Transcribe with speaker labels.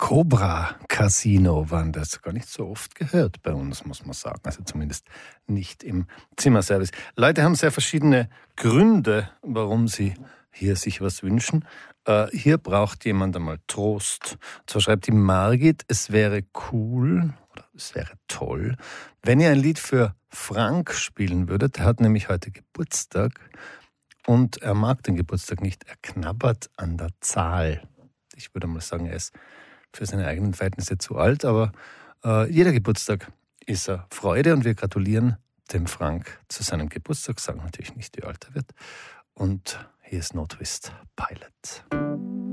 Speaker 1: Cobra Casino waren das gar nicht so oft gehört bei uns, muss man sagen. Also zumindest nicht im Zimmerservice. Leute haben sehr verschiedene Gründe, warum sie hier sich was wünschen. Hier braucht jemand einmal Trost. Und zwar schreibt die Margit, es wäre cool oder es wäre toll, wenn ihr ein Lied für Frank spielen würdet. Er hat nämlich heute Geburtstag und er mag den Geburtstag nicht. Er knabbert an der Zahl. Ich würde mal sagen, er ist für seine eigenen Verhältnisse zu alt, aber jeder Geburtstag ist eine Freude und wir gratulieren dem Frank zu seinem Geburtstag, sagen natürlich nicht, wie alt er wird. Und hier ist No Twist Pilot.